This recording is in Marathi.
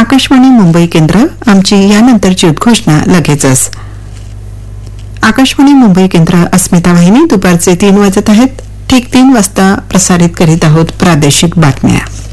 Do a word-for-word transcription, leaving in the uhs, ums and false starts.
आकाशवाणी मुंबई केंद्र आमची यानंतरची उद्घोषणा लगेचच. आकाशवाणी मुंबई केंद्र अस्मिता वाहिनी दुपारचे तीन वाजत आहेत. ठीक तीन वाजता प्रसारित करीत आहोत प्रादेशिक बातम्या.